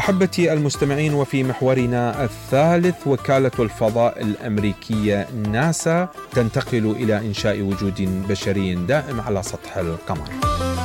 أحبتي المستمعين، وفي محورنا الثالث، وكالة الفضاء الأمريكية ناسا تنتقل إلى إنشاء وجود بشري دائم على سطح القمر.